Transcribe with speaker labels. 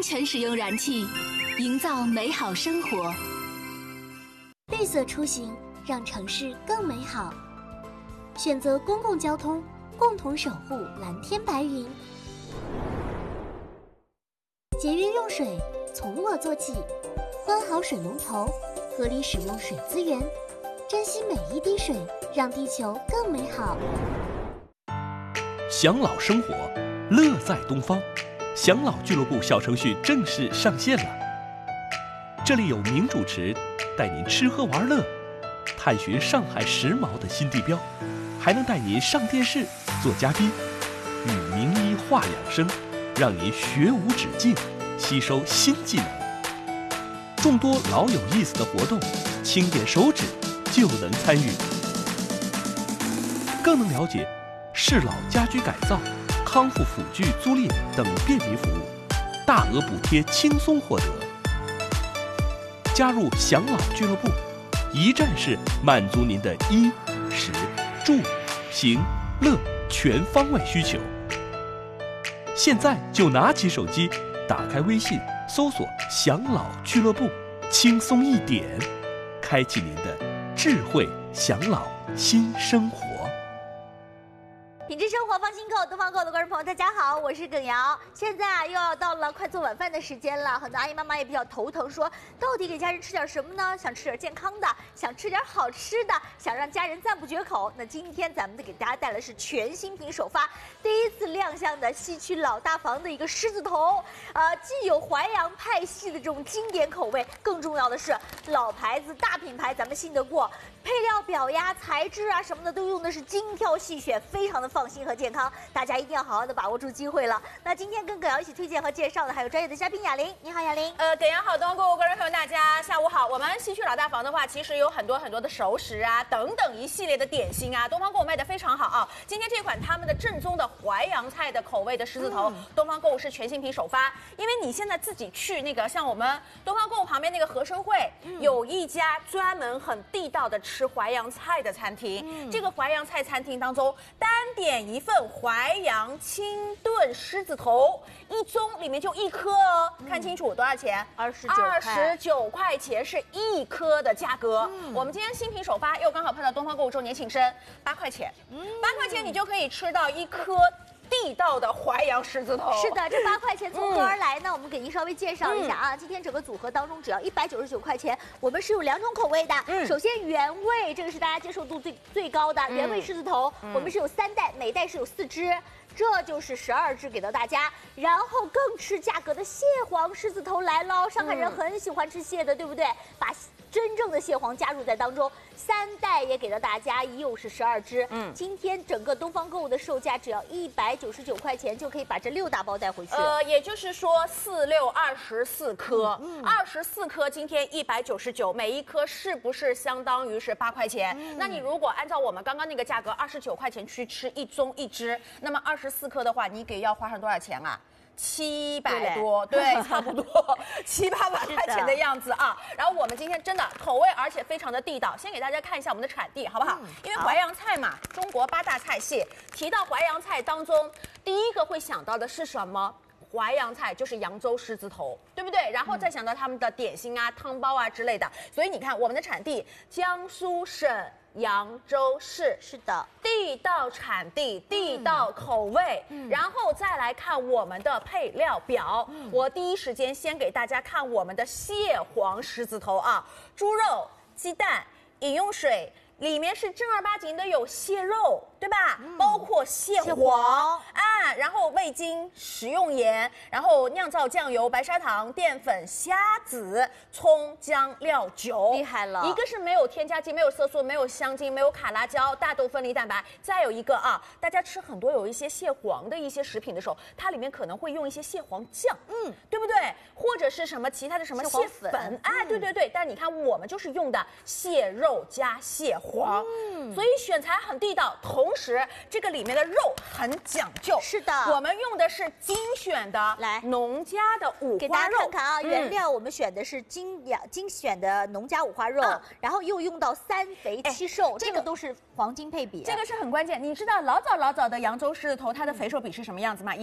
Speaker 1: 全使用燃气，营造美好生活。
Speaker 2: 绿色出行，让城市更美好。选择公共交通，共同守护蓝天白云。节约用水，从我做起。关好水龙头，合理使用水资源，珍惜每一滴水，让地球更美好。
Speaker 3: 享老生活，乐在东方。享老俱乐部小程序正式上线了。这里有名主持带您吃喝玩乐，探寻上海时髦的新地标，还能带您上电视做嘉宾，与名医话养生，让您学无止境，吸收新技能。众多老有意思的活动，轻点手指就能参与，更能了解适老家居改造、康复辅具租赁等便民服务，大额补贴轻松获得。加入享老俱乐部，一站式满足您的衣、食、住、行、乐全方位需求。现在就拿起手机，打开微信，搜索享老俱乐部，轻松一点，开启您的智慧享老新生活。
Speaker 4: 品质生活放心购，东方购的观众朋友，大家好，我是耿瑶。现在又要到了快做晚饭的时间了，很多阿姨妈妈也比较头疼，说到底给家人吃点什么呢？想吃点健康的，想吃点好吃的，想让家人赞不绝口。那今天咱们给大家带来的是全新品首发，第一次亮相的西区老大房的一个狮子头，既有淮扬派系的这种经典口味，更重要的是老牌子大品牌，咱们信得过。配料表呀、材质啊什么的都用的是精挑细选，非常的放心和健康，大家一定要好好的把握住机会了。那今天跟耿瑶一起推荐和介绍的还有专业的嘉宾雅玲，你好雅玲。
Speaker 5: 耿瑶好，东方购物观众朋友大家下午好。我们西区老大房的话，其实有很多的熟食啊，等等一系列的点心啊，东方购物卖的非常好啊。今天这款他们的正宗的淮扬菜的口味的狮子头，东方购物是全新品首发。因为你现在自己去那个像我们东方购物旁边那个和生汇，有一家专门很地道的吃淮扬菜的餐厅，这个淮扬菜餐厅当中单点一份淮扬清炖狮子头，一盅里面就一颗哦，看清楚多少钱？29块钱是一颗的价格。我们今天新品首发，又刚好碰到东方购物周年庆生，8块钱，8块钱你就可以吃到一颗地道的淮扬狮子头。
Speaker 4: 是的，这8块钱从何而来呢？我们给您稍微介绍一下啊。今天整个组合当中只要199块钱，我们是有2种口味的。首先原味，这个是大家接受度最高的原味狮子头，我们是有3袋，每袋是有4只。这就是12只给到大家，然后更吃价格的蟹黄狮子头来喽！上海人很喜欢吃蟹的，对不对？把真正的蟹黄加入在当中，3袋也给到大家，又是12只。今天整个东方购物的售价只要199块钱，就可以把这6大包带回去。
Speaker 5: 也就是说4、6、24颗，24颗今天199，每一颗是不是相当于是8块钱？那你如果按照我们刚刚那个价格29块钱去吃一盅一只，那么24颗的话，你要花上多少钱啊？700多，对，差不多700-800块钱的样子啊。然后我们今天真的口味，而且非常的地道。先给大家看一下我们的产地，好不好？因为淮扬菜嘛，中国8大菜系，提到淮扬菜当中，第一个会想到的是什么？淮扬菜就是扬州狮子头，对不对？然后再想到他们的点心啊、汤包啊之类的。所以你看，我们的产地江苏省扬州市，
Speaker 4: 是的，
Speaker 5: 地道产地，地道口味。然后再来看我们的配料表，我第一时间先给大家看我们的蟹黄狮子头啊，猪肉、鸡蛋、饮用水。里面是正儿八经的有蟹肉，对吧？包括蟹黄啊，然后味精、食用盐，然后酿造酱油、白砂糖、淀粉、虾子、葱、姜、料、酒，
Speaker 4: 厉害了。
Speaker 5: 一个是没有添加剂、没有色素、没有香精、没有卡拉胶、大豆分离蛋白。再有一个啊，大家吃很多有一些蟹黄的一些食品的时候，它里面可能会用一些蟹黄酱，对不对？或者是什么其他的什么蟹粉，哎，对。但你看我们就是用的蟹肉加蟹黄，所以选材很地道，同时这个里面的肉很讲究。
Speaker 4: 是的，
Speaker 5: 我们用的是精选的农家的五花肉，
Speaker 4: 给大家看看啊，原料我们选的是精选的农家五花肉，然后又用到3肥7瘦，这个都是黄金配比。
Speaker 5: 这个是很关键。你知道老早的扬州狮子头它的肥瘦比是什么样子吗？